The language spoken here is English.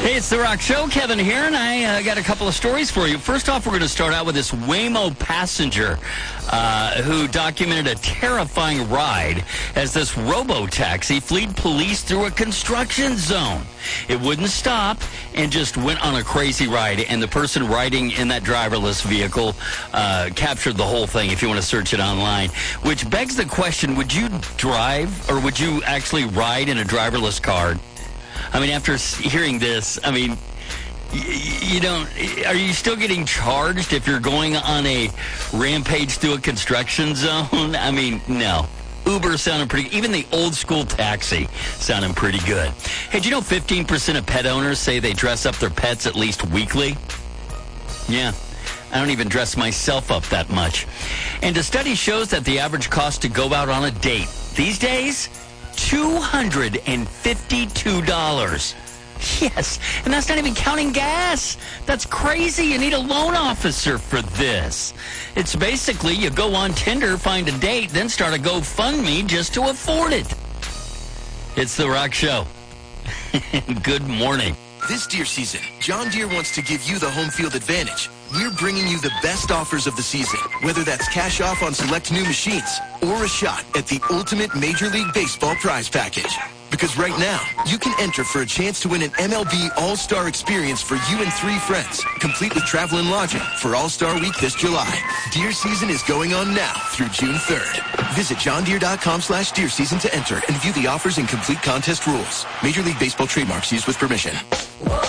Hey, it's The Rock Show. Kevin here, and I got a couple of stories for you. First off, we're going to start out with this Waymo passenger who documented a terrifying ride as this robo-taxi fled police through a construction zone. It wouldn't stop and just went on a crazy ride, and the person riding in that driverless vehicle captured the whole thing, if you want to search it online, which begs the question, would you drive or would you actually ride in a driverless car? I mean, after hearing this, I mean, you don't, are you still getting charged if you're going on a rampage through a construction zone? I mean, no. Uber sounded pretty, even the old school taxi sounded pretty good. Hey, do you know 15% of pet owners say they dress up their pets at least weekly? Yeah. I don't even dress myself up that much. And a study shows that the average cost to go out on a date these days, $252. Yes, and that's not even counting gas. That's crazy. You need a loan officer for this. It's basically you go on Tinder, find a date, then start a GoFundMe just to afford it. It's The Rock Show. Good morning. This deer season, John Deere wants to give you the home field advantage. We're bringing you the best offers of the season, whether that's cash off on select new machines or a shot at the ultimate Major League Baseball prize package. Because right now, you can enter for a chance to win an MLB All-Star experience for you and 3 friends, complete with travel and lodging for All-Star Week this July. Deer season is going on now through June 3rd. Visit johndeere.com/deer season to enter and view the offers and complete contest rules. Major League Baseball trademarks used with permission.